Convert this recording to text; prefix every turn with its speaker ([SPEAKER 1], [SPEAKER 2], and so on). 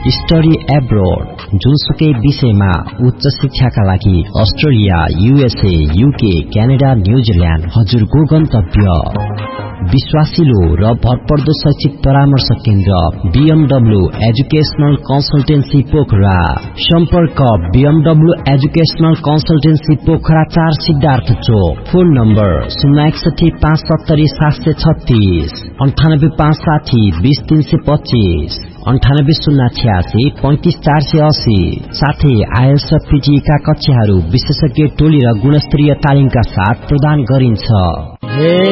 [SPEAKER 1] Study abroad जुनसुकै विषयमा उच्च शिक्षाका लागि Australia, USA, UK, Canada, New Zealand हजुरको गन्तव्य। विश्वासिलो र भरपर्दो शैक्षिक परामर्श केन्द्र BMW एजुकेशनल कन्सल्टेन्सी पोखरा। सम्पर्क BMW educational consultancy Pokhara 4 Siddhartha चोक। Phone number 061 570 736 98560 20325 98 086 35 480। साथै IELTS र PTE का कक्षाहरू विशेषज्ञ टोली र गुणस्तरीय तालिमका साथ प्रदान गरिन्छ।